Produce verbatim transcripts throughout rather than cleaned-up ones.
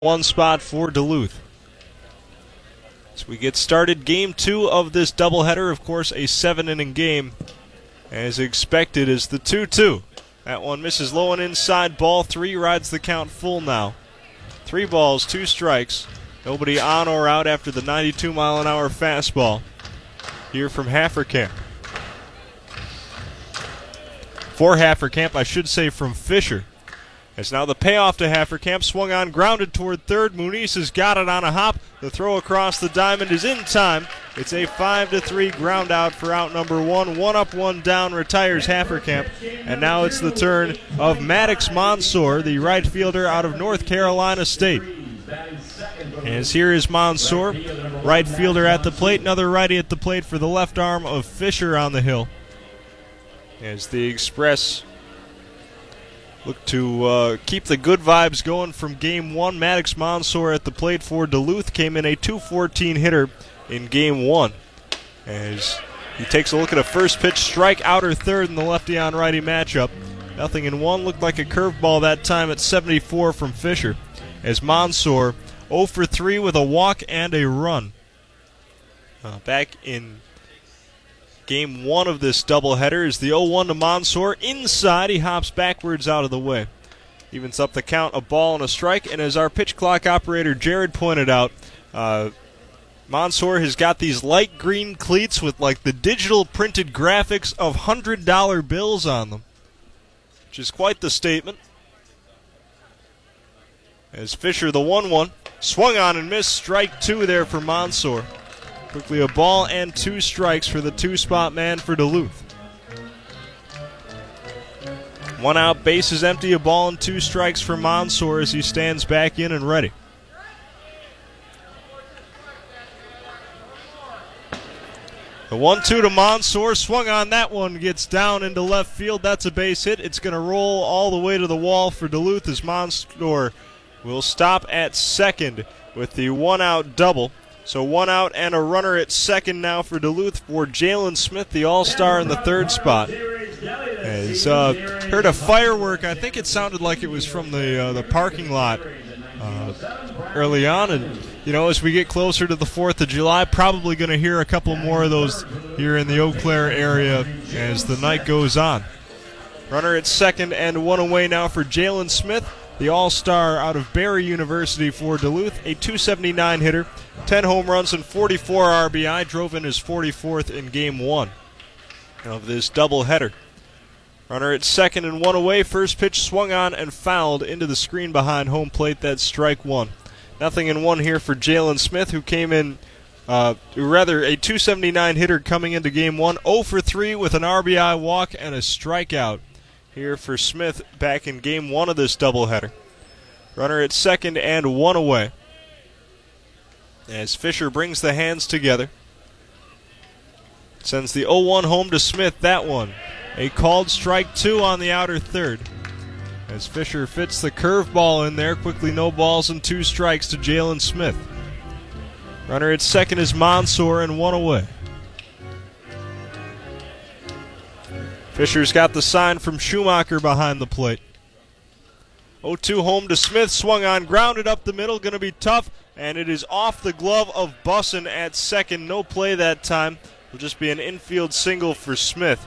One spot for Duluth. As we get started, game two of this doubleheader, of course, a seven-inning game. As expected is the two two. That one misses low and inside. Ball three rides the count full now. Three balls, two strikes. Nobody on or out after the ninety-two mile an hour fastball here from Haferkamp. For Haferkamp, I should say from Fisher. As now the payoff to Haferkamp, swung on, grounded toward third. Muniz has got it on a hop. The throw across the diamond is in time. It's a five to three ground out for out number one. One up, one down, retires Haferkamp. And now it's the turn of Maddox Mansour, the right fielder out of North Carolina State. As here is Mansour, right fielder at the plate. Another righty at the plate for the left arm of Fisher on the hill. As the Express look to uh, keep the good vibes going from game one. Maddox Mansour at the plate for Duluth came in a two fourteen hitter in game one. As he takes a look at a first pitch strike, outer third in the lefty on righty matchup. Nothing in one, looked like a curveball that time at seventy-four from Fisher. As Mansour oh for three with a walk and a run. Uh, back in game one of this doubleheader is the oh one to Mansour. Inside, he hops backwards out of the way. Evens up the count, a ball and a strike. And as our pitch clock operator Jared pointed out, uh, Mansour has got these light green cleats with like the digital printed graphics of one hundred dollar bills on them, which is quite the statement. As Fisher, the one one, swung on and missed. Strike two there for Mansour. Quickly a ball and two strikes for the two-spot man for Duluth. One out, base is empty, a ball and two strikes for Mansour as he stands back in and ready. The one two to Mansour, swung on that one, gets down into left field. That's a base hit. It's going to roll all the way to the wall for Duluth as Mansour will stop at second with the one-out double. So one out and a runner at second now for Duluth for Jalen Smith, the all-star in the third spot. As uh, heard a firework, I think it sounded like it was from the uh, the parking lot uh, early on. And, you know, as we get closer to the fourth of July, probably going to hear a couple more of those here in the Eau Claire area as the night goes on. Runner at second and one away now for Jalen Smith, the all-star out of Barry University for Duluth, a two seventy-nine hitter, ten home runs and forty-four R B I, drove in his forty-fourth in game one of this doubleheader. Runner at second and one away, first pitch swung on and fouled into the screen behind home plate. That's strike one. Nothing in one here for Jalen Smith, who came in, uh, rather a two seventy-nine hitter coming into game one, oh for three with an R B I walk and a strikeout here for Smith back in game one of this doubleheader. Runner at second and one away. As Fisher brings the hands together. Sends the oh one home to Smith, that one. A called strike two on the outer third. As Fisher fits the curveball in there, quickly no balls and two strikes to Jalen Smith. Runner at second is Mansour and one away. Fisher's got the sign from Schumacher behind the plate. oh two home to Smith, swung on, grounded up the middle, going to be tough, and it is off the glove of Bussin at second. No play that time. Will just be an infield single for Smith.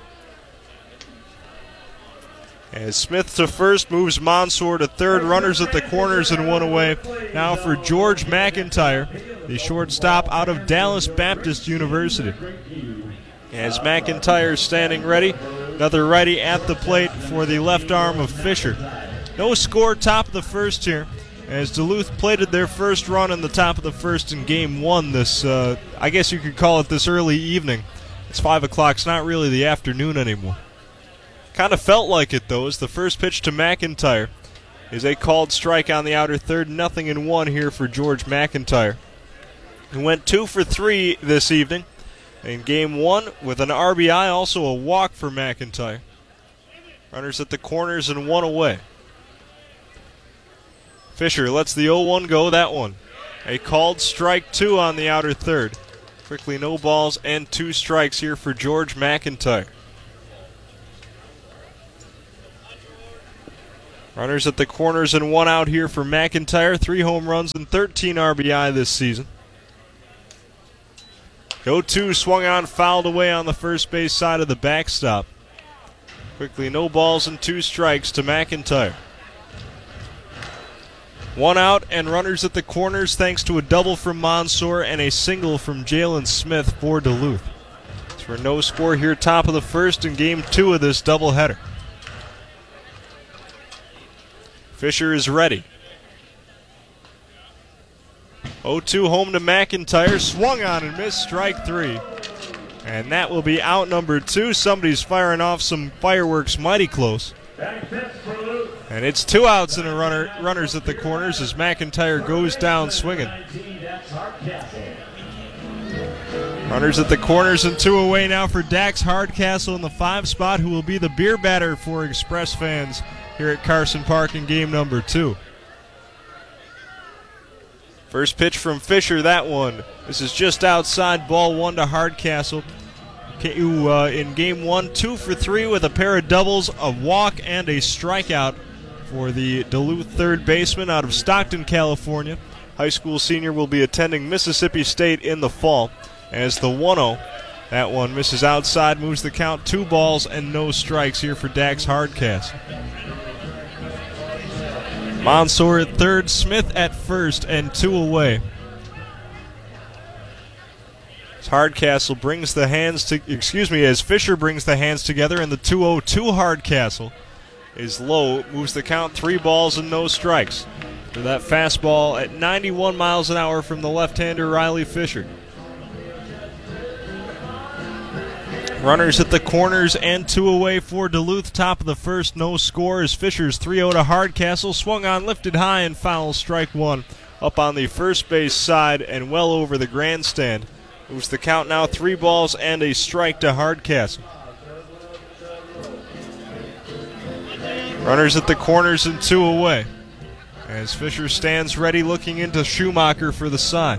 As Smith to first, moves Mansour to third, runners at the corners and one away. Now for George McIntyre, the shortstop out of Dallas Baptist University. As McIntyre standing ready, another righty at the plate for the left arm of Fisher. No score, top of the first here, as Duluth plated their first run in the top of the first in game one this, uh, I guess you could call it this early evening. It's five o'clock, it's not really the afternoon anymore. Kind of felt like it, though, as the first pitch to McIntyre is a called strike on the outer third. Nothing in one here for George McIntyre, who went two for three this evening in game one with an R B I, also a walk for McIntyre. Runners at the corners and one away. Fisher lets the oh one go, that one. A called strike two on the outer third. Quickly no balls and two strikes here for George McIntyre. Runners at the corners and one out here for McIntyre. Three home runs and thirteen R B I this season. oh two swung on, fouled away on the first base side of the backstop. Quickly, no balls and two strikes to McIntyre. One out and runners at the corners thanks to a double from Monsoor and a single from Jalen Smith for Duluth. It's for no score here, top of the first in game two of this doubleheader. Fisher is ready. oh two home to McIntyre. Swung on and missed, strike three. And that will be out number two. Somebody's firing off some fireworks mighty close. And it's two outs and a runner, runners at the corners as McIntyre goes down swinging. Runners at the corners and two away now for Dax Hardcastle in the five spot, who will be the beer batter for Express fans here at Carson Park in game number two. First pitch from Fisher, that one. This is just outside, ball one to Hardcastle. Who, uh, in game one, two for three with a pair of doubles, a walk, and a strikeout for the Duluth third baseman out of Stockton, California. High school senior will be attending Mississippi State in the fall. As the one oh, that one misses outside, moves the count, two balls and no strikes here for Dax Hardcastle. Monsoor at third, Smith at first, and two away. As Hardcastle brings the hands to, excuse me, as Fisher brings the hands together, and the two oh to Hardcastle is low, moves the count, three balls and no strikes. For that fastball at ninety-one miles an hour from the left-hander Riley Fisher. Runners at the corners and two away for Duluth. Top of the first, no score as Fisher's three oh to Hardcastle. Swung on, lifted high, and foul, strike one. Up on the first base side and well over the grandstand. Moves the count now, three balls and a strike to Hardcastle. Runners at the corners and two away. As Fisher stands ready, looking into Schumacher for the side.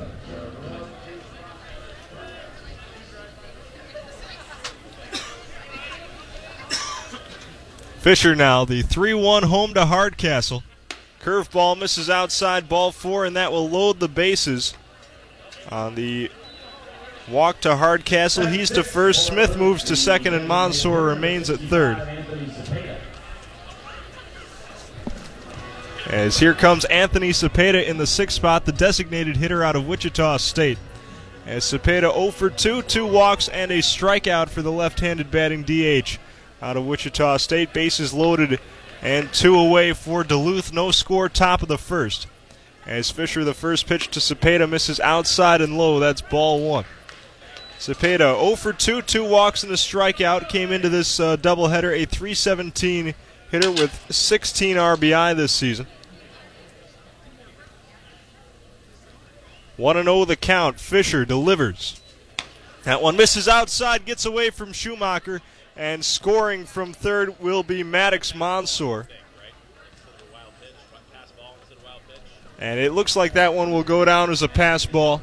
Fisher now, the three one home to Hardcastle. Curveball misses outside, ball four, and that will load the bases. On the walk to Hardcastle, he's to first. Smith moves to second, and Monsoor remains at third. As here comes Anthony Cepeda in the sixth spot, the designated hitter out of Wichita State. As Cepeda oh for two, two walks and a strikeout for the left-handed batting D H. Out of Wichita State, bases loaded and two away for Duluth. No score, top of the first. As Fisher, the first pitch to Cepeda, misses outside and low. That's ball one. Cepeda oh for two, two walks and a strikeout. Came into this uh, doubleheader a three seventeen hitter with sixteen R B I this season. one and oh the count. Fisher delivers. That one misses outside, gets away from Schumacher. And scoring from third will be Maddox Monsoor. And it looks like that one will go down as a pass ball.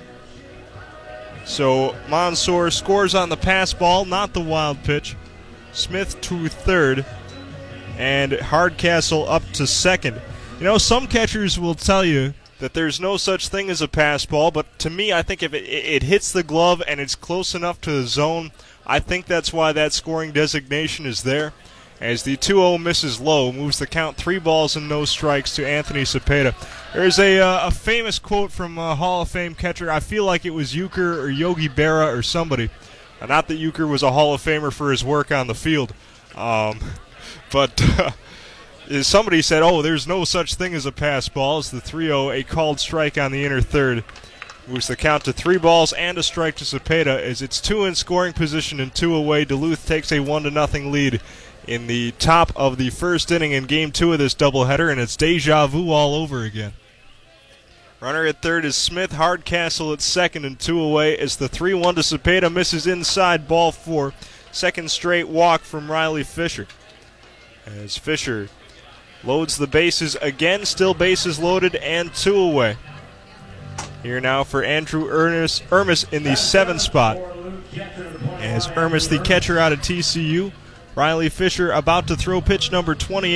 So Monsoor scores on the pass ball, not the wild pitch. Smith to third. And Hardcastle up to second. You know, some catchers will tell you that there's no such thing as a pass ball, but to me, I think if it, it hits the glove and it's close enough to the zone, I think that's why that scoring designation is there. As the two oh misses low, moves the count three balls and no strikes to Anthony Cepeda. There's a, uh, a famous quote from a Hall of Fame catcher. I feel like it was Euchre or Yogi Berra or somebody. Uh, not that Euchre was a Hall of Famer for his work on the field. Um, but uh, somebody said, oh, there's no such thing as a pass ball. It's the three oh, a called strike on the inner third. Moves the count to three balls and a strike to Cepeda as it's two in scoring position and two away. Duluth takes a one to nothing lead in the top of the first inning in game two of this doubleheader, and it's deja vu all over again. Runner at third is Smith. Hardcastle at second and two away as the three one to Cepeda misses inside, ball four. Second straight walk from Riley Fisher. As Fisher loads the bases again, still bases loaded and two away. Here now for Andrew Ernest, Ermis in the seventh spot. As Ermis, the catcher out of T C U. Riley Fisher about to throw pitch number twenty-eight.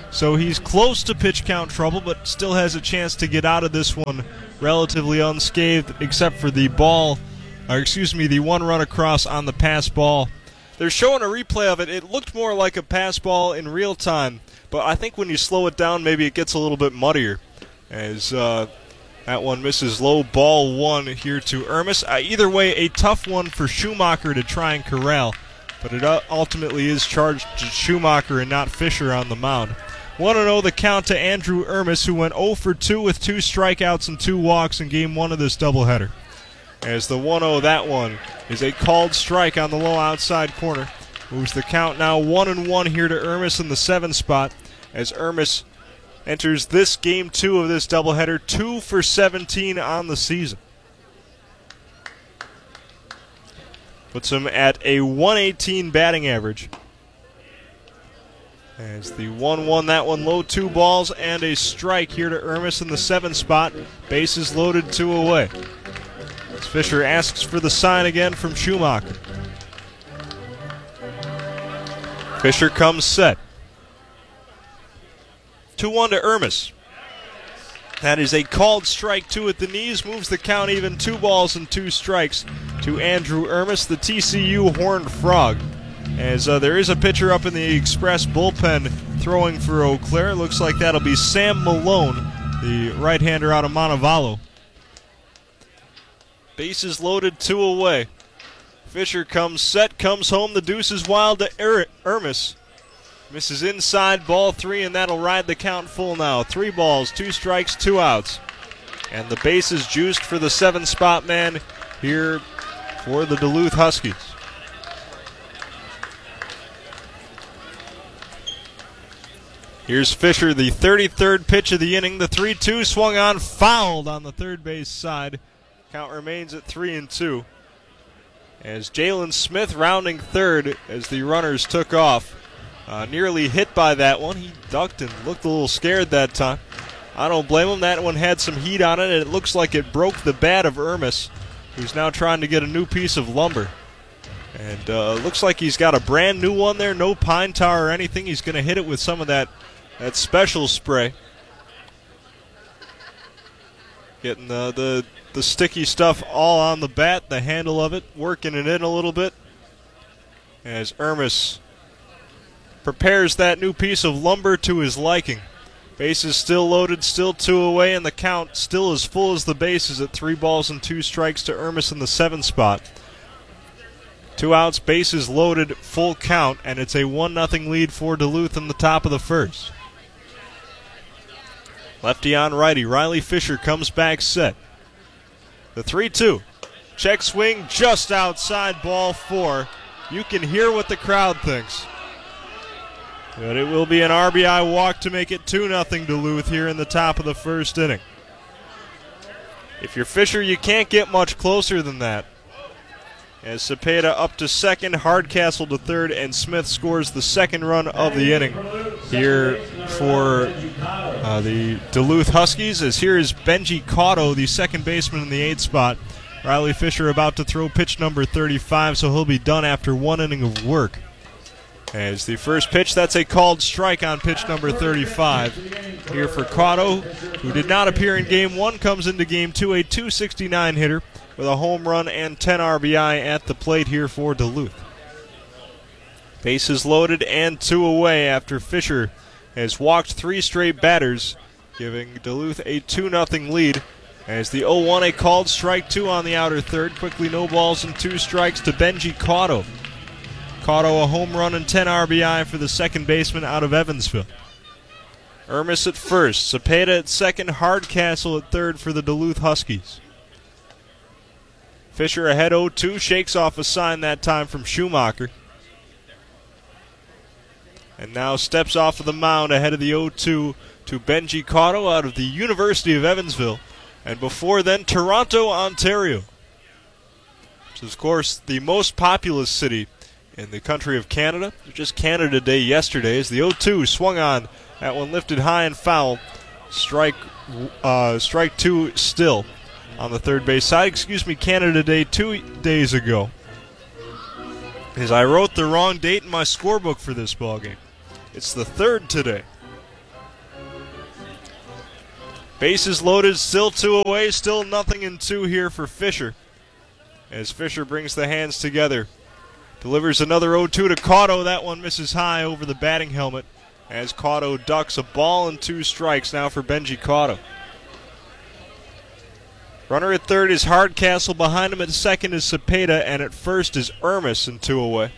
So he's close to pitch count trouble, but still has a chance to get out of this one relatively unscathed, except for the ball, or excuse me, the one run across on the pass ball. They're showing a replay of it. It looked more like a pass ball in real time, but I think when you slow it down, maybe it gets a little bit muddier. As uh, that one misses low, ball one here to Ermis. Uh, either way, a tough one for Schumacher to try and corral, but it uh, ultimately is charged to Schumacher and not Fisher on the mound. one and oh the count to Andrew Ermis, who went oh for two with two strikeouts and two walks in game one of this doubleheader. As the one oh, that one is a called strike on the low outside corner. Moves the count now one and one here to Ermis in the seven spot, as Ermis enters this game two of this doubleheader, two for seventeen on the season. Puts him at a one eighteen batting average. As the one one, that one low, two balls and a strike here to Ermis in the seven spot. Bases loaded, two away. As Fisher asks for the sign again from Schumacher. Fisher comes set. two one to Ermis. That is a called strike, two at the knees, moves the count even, two balls and two strikes to Andrew Ermis, the T C U Horned Frog. As uh, there is a pitcher up in the Express bullpen throwing for Eau Claire. Looks like that'll be Sam Malone, the right-hander out of Montevallo. Bases loaded, two away. Fisher comes set, comes home. The deuce is wild to er- Ermis. Misses inside, ball three, and that'll ride the count full now. Three balls, two strikes, two outs. And the base is juiced for the seven-spot man here for the Duluth Huskies. Here's Fisher, the thirty-third pitch of the inning. The three two swung on, fouled on the third base side. Count remains at three and two. As Jalen Smith rounding third as the runners took off. Uh, nearly hit by that one. He ducked and looked a little scared that time. I don't blame him. That one had some heat on it, and it looks like it broke the bat of Ermis, who's now trying to get a new piece of lumber. And uh, looks like he's got a brand new one there, no pine tar or anything. He's going to hit it with some of that, that special spray. Getting the, the, the sticky stuff all on the bat, the handle of it, working it in a little bit. As Ermis prepares that new piece of lumber to his liking. Bases still loaded, still two away, and the count still as full as the bases at three balls and two strikes to Ermis in the seven spot. Two outs, bases loaded, full count, and it's a one nothing lead for Duluth in the top of the first. Lefty on righty. Riley Fisher comes back set. The three two. Check swing just outside, ball four. You can hear what the crowd thinks. But it will be an R B I walk to make it two nothing Duluth here in the top of the first inning. If you're Fisher, you can't get much closer than that. As Cepeda up to second, Hardcastle to third, and Smith scores the second run of the inning here for uh, the Duluth Huskies. As here is Benji Cotto, the second baseman in the eighth spot. Riley Fisher about to throw pitch number thirty-five, so he'll be done after one inning of work. As the first pitch, that's a called strike on pitch number thirty-five. Here for Cotto, who did not appear in game one, comes into game two, a two sixty-nine hitter with a home run and ten R B I at the plate here for Duluth. Bases loaded and two away after Fisher has walked three straight batters, giving Duluth a two nothing lead. As the oh one, a called strike, two on the outer third. Quickly no balls and two strikes to Benji Cotto. Cotto a home run and ten R B I for the second baseman out of Evansville. Ermis at first, Cepeda at second, Hardcastle at third for the Duluth Huskies. Fisher ahead oh two, shakes off a sign that time from Schumacher. And now steps off of the mound ahead of the oh two to Benji Cotto out of the University of Evansville. And before then, Toronto, Ontario, which is, of course, the most populous city in the country of Canada. It was just Canada Day yesterday as the oh two swung on. That one lifted high and foul. Strike, uh, strike two still on the third base side. Excuse me, Canada Day two days ago. As I wrote the wrong date in my scorebook for this ballgame. It's the third today. Bases loaded, still two away, still nothing in two here for Fisher. As Fisher brings the hands together. Delivers another oh two to Cotto. That one misses high over the batting helmet. As Cotto ducks, a ball and two strikes now for Benji Cotto. Runner at third is Hardcastle. Behind him at second is Cepeda. And at first is Ermis, and two away.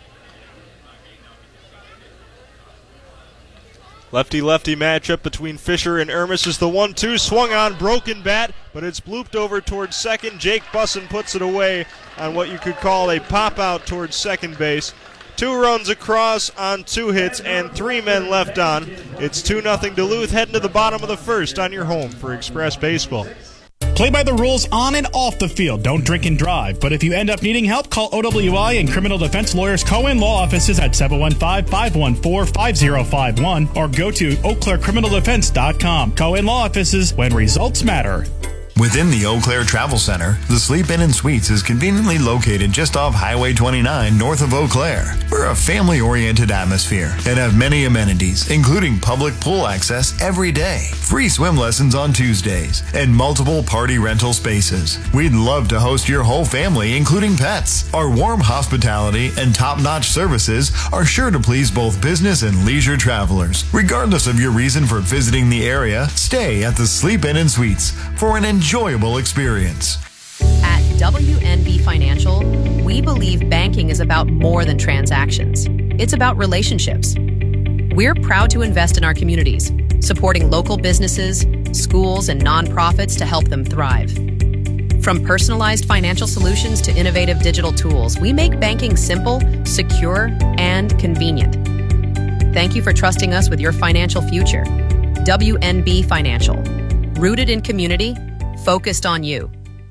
Lefty-lefty matchup between Fisher and Ermis is the one two. Swung on, broken bat, but it's blooped over towards second. Jake Bussin puts it away on what you could call a pop-out towards second base. Two runs across on two hits and three men left on. It's two nothing Duluth, heading to the bottom of the first on your home for Express Baseball. Play by the rules on and off the field. Don't drink and drive. But if you end up needing help, call O W I and Criminal Defense Lawyers Cohen Law Offices at seven one five, five one four, five zero five one or go to eau claire criminal defense dot com. Cohen Law Offices, when results matter. Within the Eau Claire Travel Center, the Sleep Inn and Suites is conveniently located just off Highway twenty-nine north of Eau Claire. We're a family-oriented atmosphere and have many amenities, including public pool access every day, free swim lessons on Tuesdays, and multiple party rental spaces. We'd love to host your whole family, including pets. Our warm hospitality and top-notch services are sure to please both business and leisure travelers. Regardless of your reason for visiting the area, stay at the Sleep Inn and Suites for an enjoyable enjoyable experience. At W N B Financial, we believe banking is about more than transactions. It's about relationships. We're proud to invest in our communities, supporting local businesses, schools, and nonprofits to help them thrive. From personalized financial solutions to innovative digital tools, we make banking simple, secure, and convenient. Thank you for trusting us with your financial future. W N B Financial, rooted in community, focused on you.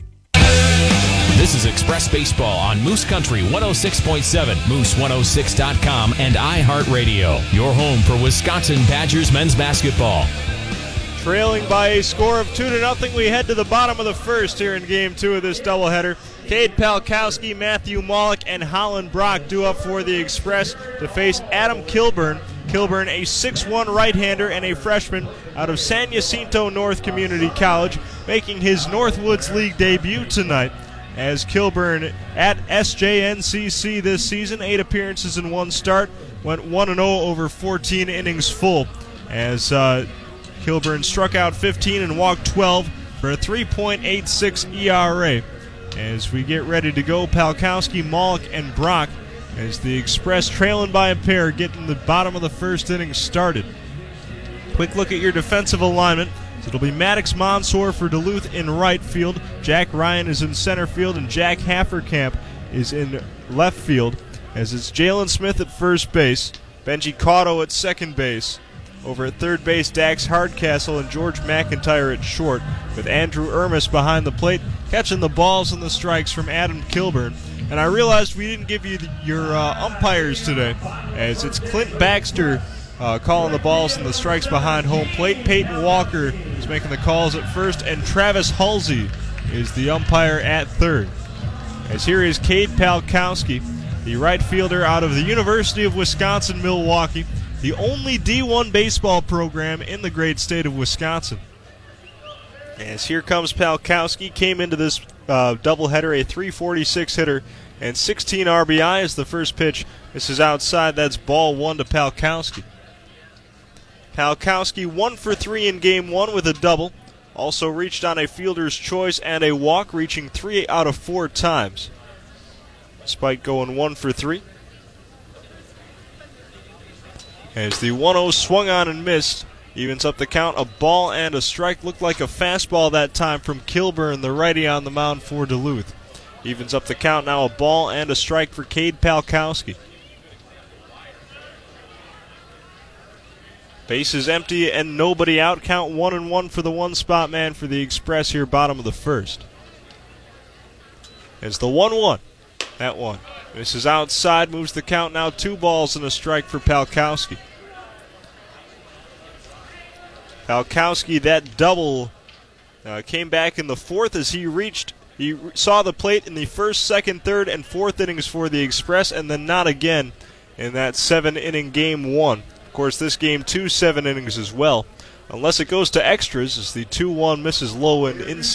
This is Express Baseball on Moose Country one oh six point seven, moose one oh six dot com, and iHeartRadio. Your home for Wisconsin Badgers men's basketball. Trailing by a score of two to nothing, we head to the bottom of the first here in Game Two of this doubleheader. Cade Palkowski, Matthew Maulik, and Holland Brock due up for the Express to face Adam Kilburn. Kilburn, a six one right-hander and a freshman out of San Jacinto North Community College, making his Northwoods League debut tonight. As Kilburn at S J N C C this season, eight appearances in one start, went one and oh over fourteen innings full. As uh, Kilburn struck out fifteen and walked twelve for a three point eight six E R A. As we get ready to go, Palkowski, Maulik, and Brock, as the Express trailing by a pair, getting the bottom of the first inning started. Quick look at your defensive alignment. It'll be Maddox Monsoor for Duluth in right field. Jack Ryan is in center field, and Jack Hafferkamp is in left field. As it's Jalen Smith at first base, Benji Cotto at second base. Over at third base, Dax Hardcastle and George McIntyre at short, with Andrew Ermis behind the plate, catching the balls and the strikes from Adam Kilburn. And I realized we didn't give you the, your uh, umpires today, as it's Clint Baxter uh, calling the balls and the strikes behind home plate. Peyton Walker is making the calls at first, and Travis Halsey is the umpire at third. As here is Cade Palkowski, the right fielder out of the University of Wisconsin-Milwaukee, the only D one baseball program in the great state of Wisconsin. As here comes Palkowski, came into this uh, doubleheader a three forty-six hitter and sixteen R B I as the first pitch. This is outside. That's ball one to Palkowski. Palkowski one for three in game one with a double. Also reached on a fielder's choice and a walk, reaching three out of four times, despite going one for three. As the one oh swung on and missed, evens up the count. A ball and a strike. Looked like a fastball that time from Kilburn, the righty on the mound for Duluth. Evens up the count now. A ball and a strike for Cade Palkowski. Base is empty and nobody out. Count one and one for the one-spot man for the Express here, bottom of the first. It's the one one. That one. This is outside, moves the count now. Two balls and a strike for Palkowski. Palkowski, that double uh, came back in the fourth as he reached, he re- saw the plate in the first, second, third, and fourth innings for the Express, and then not again in that seven-inning game one. Of course, this game two, seven innings as well. unless it goes to extras as the two one misses low and inside.